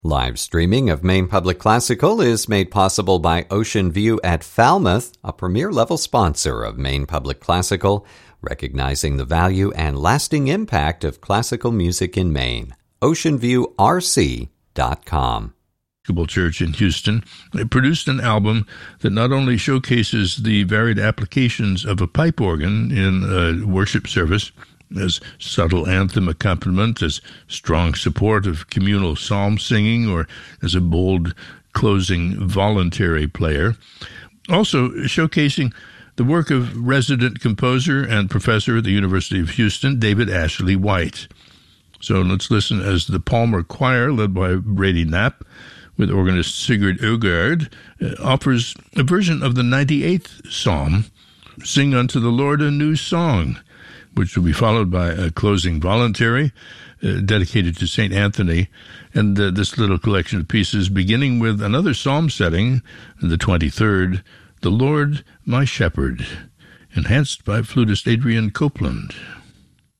Live streaming of Maine Public Classical is made possible by Ocean View at Falmouth, a premier-level sponsor of Maine Public Classical, recognizing the value and lasting impact of classical music in Maine. OceanViewRC.com. Church in Houston, it produced an album that not only showcases the varied applications of a pipe organ in a worship service, as subtle anthem accompaniment, as strong support of communal psalm singing, or as a bold closing voluntary player, also showcasing the work of resident composer and professor at the University of Houston, David Ashley White. So let's listen as the Palmer Choir, led by Brady Knapp, with organist Sigurd Øgaard, offers a version of the 98th Psalm, Sing Unto the Lord a New Song, which will be followed by a closing voluntary dedicated to St. Anthony, and this little collection of pieces beginning with another psalm setting, the 23rd, The Lord My Shepherd, enhanced by flutist Adrian Copeland.